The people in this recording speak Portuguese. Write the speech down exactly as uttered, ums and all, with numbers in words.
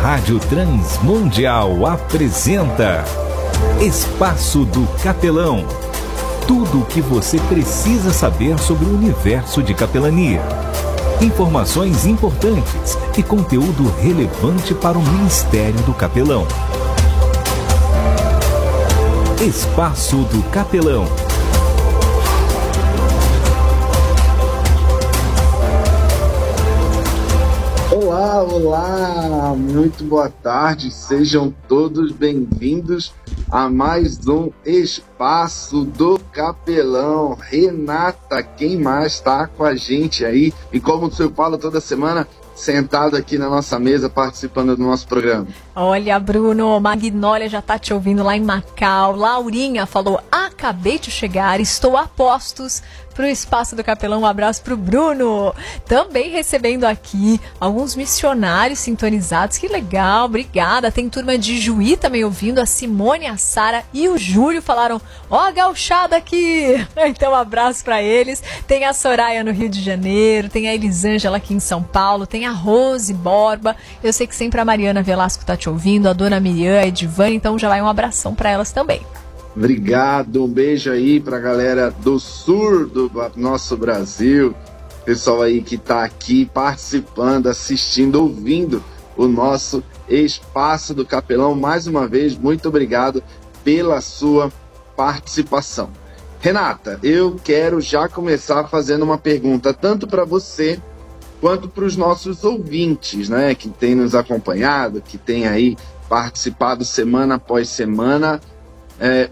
Rádio Transmundial apresenta Espaço do Capelão. Tudo o que você precisa saber sobre o universo de capelania. Informações importantes e conteúdo relevante para o Ministério do Capelão. Espaço do Capelão. Olá, olá, muito boa tarde, sejam todos bem-vindos a mais um Espaço do Capelão. Renata, quem mais está com a gente aí? E como o senhor fala toda semana, sentado aqui na nossa mesa, participando do nosso programa. Olha, Bruno, Magnólia já tá te ouvindo lá em Macau. Laurinha falou, acabei de chegar, estou a postos pro Espaço do Capelão. Um abraço pro Bruno. Também recebendo aqui alguns missionários sintonizados. Que legal, obrigada. Tem turma de Juí também ouvindo. A Simone, a Sara e o Júlio falaram, ó a gauchada aqui. Então, um abraço pra eles. Tem a Soraya no Rio de Janeiro, tem a Elisângela aqui em São Paulo, tem a Rose Borba. Eu sei que sempre a Mariana Velasco tá te ouvindo, a dona Miriam, a Edivane, então já vai um abração pra elas também. Obrigado, um beijo aí pra galera do sul do nosso Brasil, pessoal aí que tá aqui participando, assistindo, ouvindo o nosso Espaço do Capelão. Mais uma vez, muito obrigado pela sua participação. Renata, eu quero já começar fazendo uma pergunta, tanto para você quanto para os nossos ouvintes, né, que têm nos acompanhado, que têm aí participado semana após semana. É,